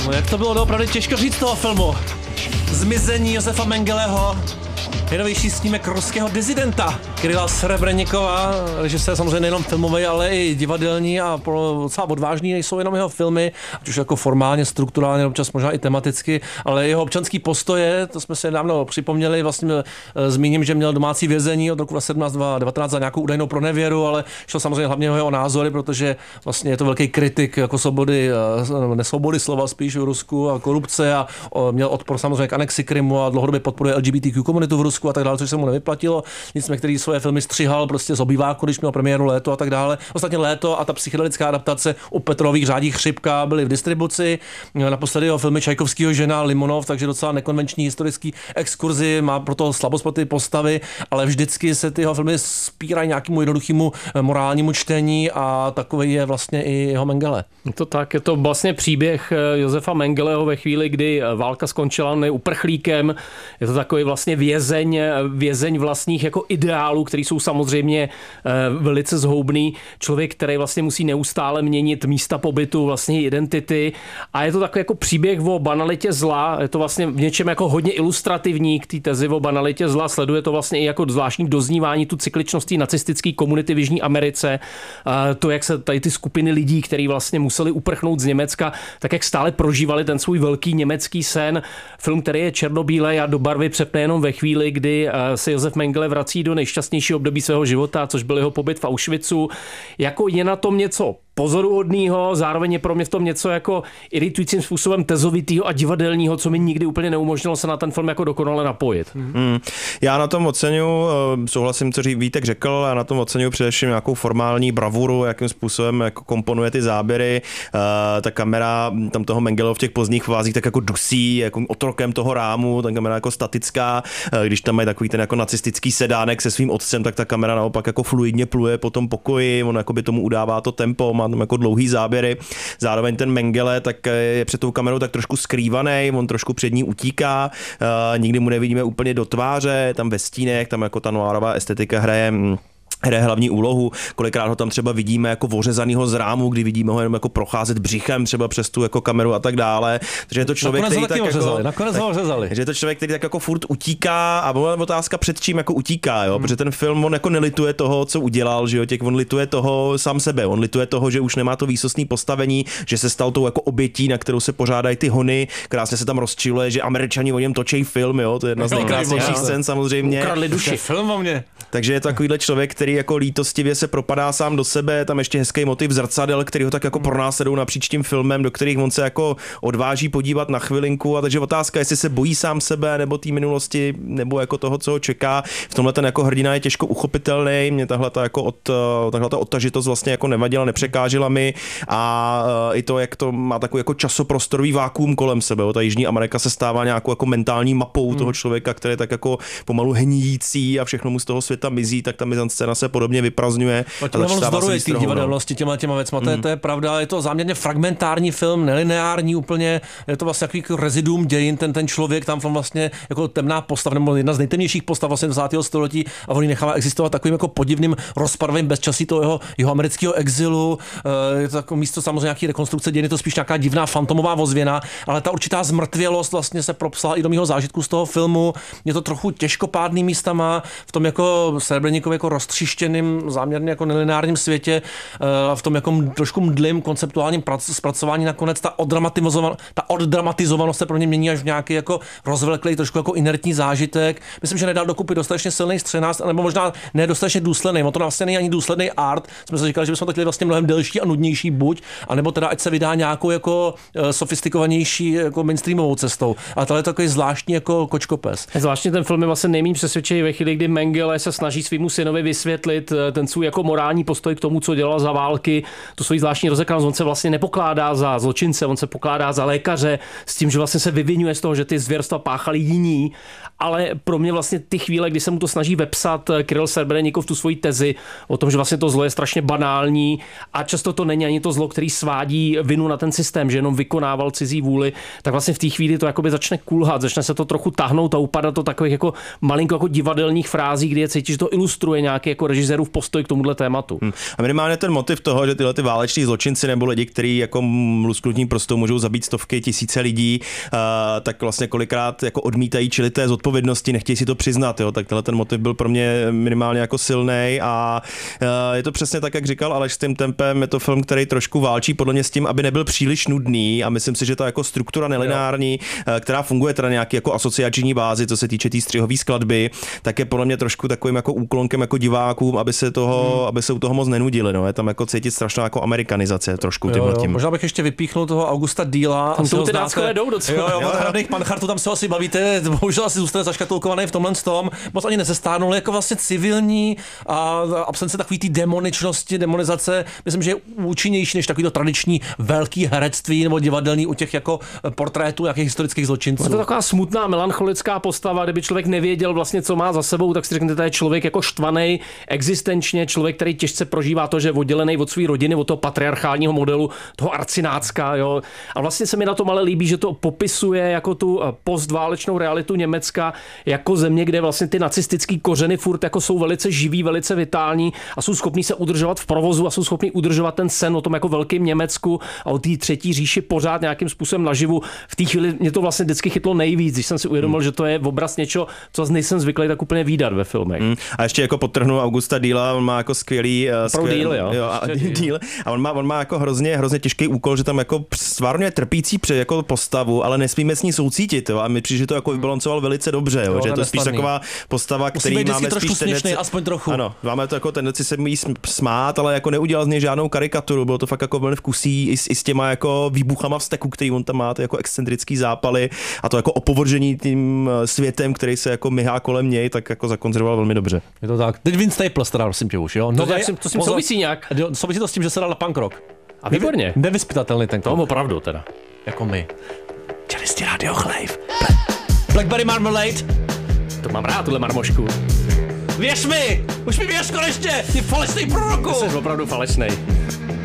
No jak to bylo doopravdy těžko říct toho filmu. Zmizení Josefa Mengeleho, nejnovější snímek ruského dizidenta Kirila Serebrennikova, režisér samozřejmě nejenom filmový, ale i divadelní a docela odvážný nejsou jenom jeho filmy, ať už jako formálně, strukturálně, občas možná i tematicky, ale jeho občanský postoje, to jsme si nedávno připomněli, vlastně zmíním, že měl domácí vězení od roku 17-19 za nějakou údajnou pronevěru, ale šlo samozřejmě hlavně o jeho názory, protože vlastně je to velký kritik jako svobody, nesvobody slova spíš v Rusku a korupce a měl odpor samozřejmě k anexi Krymu a dlouhodobě podporuje LGBTQ komunitu v Rusku a tak dále, což se mu nevyplatilo. Nicméně, který svoje filmy střihal prostě z obýváku, když měl premiéru Léto a tak dále. Ostatně Léto a ta psychedelická adaptace u Petrových řádí Chřipka byly v distribuci. Naposledy jeho filmy Čajkovskýho Žena, Limonov, takže docela nekonvenční historický exkurzi, má proto slabost pro ty postavy, ale vždycky se ty jeho filmy spírají nějakému jednoduchému morálnímu čtení a takový je vlastně i jeho Mengele. To tak, je to vlastně příběh Josefa Mengeleho ve chvíli, kdy válka skončila, on je uprchlíkem, je to takový vlastně vězeň vlastních jako ideálů, který jsou samozřejmě velice zhoubný. Člověk, který vlastně musí neustále měnit místa pobytu, vlastně identity a je to takový jako příběh o banalitě zla, je to vlastně v něčem jako hodně ilustrativní k té tezi o banalitě zla, sleduje to vlastně i jako zvláštní doznívání tu cykličnosti nacistické komunity v Jižní Americe, to, jak se tady ty skupiny lidí, kteří vlastně museli uprchnout z Německa, tak jak stále prožívali ten svůj velký německý sen. Film, který je černobílej a do barvy přepne jenom ve chvíli, kdy se Josef Mengele vrací do nejšťastnějšího období svého života, což byl jeho pobyt v Auschwitzu. Jako je na tom něco pozoruhodného, zároveň je pro mě v tom něco jako iritujícím způsobem tezovitýho a divadelního, co mi nikdy úplně neumožnilo se na ten film jako dokonale napojit. Já na tom oceňuji, souhlasím, co Vítek řekl, a na tom oceňuji především nějakou formální bravuru, jakým způsobem jako komponuje ty záběry. Ta kamera tam toho Mengeleho v těch pozdních fázích tak jako dusí, jako otrokem toho rámu, ta kamera jako statická. Když tam mají takový ten jako nacistický sedánek se svým otcem, tak ta kamera naopak jako fluidně pluje po tom pokoji, on jakoby tomu udává to tempo, má tam jako dlouhý záběry. Zároveň ten Mengele tak je před tou kamerou tak trošku skrývaný, on trošku před ní utíká, nikdy mu nevidíme úplně do tváře, tam ve stínech, tam jako ta noirová estetika hraje hlavní úlohu. Kolikrát ho tam třeba vidíme jako ořezanýho z rámu, kdy vidíme ho jenom jako procházet břichem třeba přes tu jako kameru a tak dále. Takže je to člověk, který tak ořezali. Že je to člověk, který tak jako furt utíká a byla otázka před čím jako utíká, jo? Protože ten film on jako nelituje toho, co udělal, že jo, on lituje toho sám sebe, on lituje toho, že už nemá to výsostné postavení, že se stal tou jako obětí, na kterou se pořádají ty hony. Krásně se tam rozčiluje, že Američani o něm točí film, jo, to je jedna z nejkrásnějších scén samozřejmě. Ukradli duši. Film o mě. Takže je to takovýhle člověk, který jako lítostivě se propadá sám do sebe, tam ještě hezký motiv zrcadel, který ho tak jako pronásledují napříč tím filmem, do kterých on se jako odváží podívat na chvilinku, a takže otázka, jestli se bojí sám sebe nebo té minulosti, nebo jako toho, co ho čeká. V tomhle ten jako hrdina je těžko uchopitelný, mě tahle ta odtažitost vlastně jako nevadila, nepřekážela mi, a i to, jak to má takový jako časoprostorový vákuum kolem sebe. Ta Jižní Amerika se stává nějakou jako mentální mapou toho člověka, který je tak jako pomalu hníjící a všechno mu z toho světa mizí, tak ta mizanscéna se podobně vyprazňuje. A zdoruje ty divadelnosti těma věcma, to je pravda, je to záměrně fragmentární film, nelineární úplně, je to vlastně takový jako reziduum dějin, ten člověk tam vlastně jako temná postava, nebo jedna z nejtemnějších postav vlastně 20. století, a on ji nechává existovat takovým jako podivným rozpadovým bezčasí toho jeho amerického exilu. Je to jako místo samozřejmě nějaký rekonstrukce dějin, je to spíš nějaká divná fantomová ozvěna, ale ta určitá zmrtvělost vlastně se propsala i do mého zážitku z toho filmu. Je to trochu těžkopádný místama v tom jako Serebrennikově jako roztřištěným, záměrně jako nelineárním světě, v tom jako trošku mdlým konceptuálním zpracování nakonec ta oddramatizovanost se pro ně mění až v nějaký jako rozvleklý, trošku jako inertní zážitek. Myslím, že nedal dokupy dostatečně silný scénář, nebo možná ne dostatečně důsledný. On to vlastně není ani důsledný art. Jsme si říkali, že bychom to chtěli vlastně mnohem delší a nudnější buď, anebo teda ať se vydá nějakou jako sofistikovanější jako mainstreamovou cestou. A tohle je takový zvláštní jako kočkopes. Zvláštně ten film je vlastně nejméně přesvědčivý ve chvíli, kdy Mengele se snaží svýmu synovi vysvětlit ten svůj jako morální postoj k tomu, co dělal za války, tu svoji zvláštní rozekranost. On se vlastně nepokládá za zločince, on se pokládá za lékaře s tím, že vlastně se vyvinuje z toho, že ty zvěrstva páchali jiní, ale pro mě vlastně ty chvíle, kdy se mu to snaží vepsat Kiril Serebrennikov tu svoji tezi o tom, že vlastně to zlo je strašně banální a často to není ani to zlo, který svádí vinu na ten systém, že jenom vykonával cizí vůli, tak vlastně v té chvíli to jakoby začne kulhat, začne se to trochu tahnout a upadat do takových jako malinko jako divadelních frází, kdy je cítit, cítit, že to ilustruje nějaký jako režisérův postoj k tomuhle tématu. A minimálně ten motiv toho, že tyhle ty váleční zločinci nebo lidi, kteří jako lusknutím prostou můžou zabít stovky, tisíce lidí, tak vlastně kolikrát jako odmítají čili té zodpovědnosti, nechtějí si to přiznat, jo, tak tenhle ten motiv byl pro mě minimálně jako silnej a je to přesně tak, jak říkal Aleš, s tím tempem, je to film, který trošku válčí podle mě s tím, aby nebyl příliš nudný a myslím si, že ta jako struktura nelineární, která funguje teda nějaký jako asociační bázi, co se týče té střihové skladby, tak je podle mě trošku takovým jako úklonkem jako divákům, aby se u toho moc nenudili, no. Je tam jako cítit strašná jako amerikanizace trošku tím. Možná bych ještě vypíchnul toho Augusta Díla. Tam ty náckové jdou docela. Jo, hradných panchartů, tam se asi bavíte, bohužel asi zůstane zaškatulkovaný v tomhle tom, moc ani nezestárnul, jako vlastně civilní a absence takový té demoničnosti, demonizace, myslím, že je účinnější než takový to tradiční velký herectví nebo divadelní u těch jako portrétů nějakých historických zločinců. Je to taková smutná melancholická postava, kdyby člověk nevěděl vlastně, co má za sebou, tak si řeknete, to je člověk jako štvaný existenčně, člověk, který těžce prožívá to, že je oddělený od své rodiny, od toho patriarchálního modelu, toho arcinácka, jo. A vlastně se mi na tom ale líbí, že to popisuje jako tu postválečnou realitu Německa, jako země, kde vlastně ty nacistický kořeny furt jako jsou velice živý, velice vitální a jsou schopní se udržovat v provozu a jsou schopní udržovat ten sen o tom jako velkém Německu a o té třetí říši pořád nějakým způsobem naživu. V té chvíli mě to vlastně vždycky chytlo nejvíc, když jsem si uvědomil, že to je obraz něčeho, co nejsem zvyklý tak úplně vídat ve filmech. A ještě jako podtrhnu Augusta Díla, on má jako skvělý díl. A on má jako hrozně těžký úkol, že tam jako stvárně trpící jako postavu, ale nesmíme s ní soucítit, jo. A mi přijde, že to jako vybalancoval velice dobře, jo. Že je to spíš taková postava, který máme spíš tendenci, aspoň trochu. Ano, máme to jako tendenci se jí smát, ale jako neudělal z něj žádnou karikaturu, bylo to fakt jako velmi vkusí i s těma jako výbuchama vzteku, který on tam má, ty jako excentrický zápaly a to jako opovržení tím světem, který se jako myhá kolem něj, tak jako zakonzervoval velmi dobře. Je to tak. Teď Vince Staples teda, prosím tě už, jo. To s tím souvisí nějak. Souvisí to s tím, že se dal na punk rock. A výborně. Nevyspytatelný ten kluk. To opravdu teda. Jako my. Čelisti Radio Chlejv. Blackberry Marmalade. To mám rád, tuhle marmošku. Věř mi! Už mi věř konečně! Ty falešnej proroku! Jsi opravdu falešnej.